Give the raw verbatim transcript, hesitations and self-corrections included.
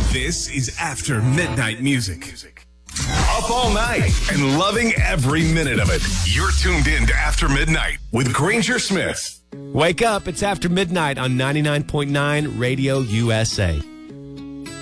This is After Midnight Music. Up all night and loving every minute of it. You're tuned in to After Midnight with Granger Smith. Wake up, it's After Midnight on ninety-nine point nine Radio U S A.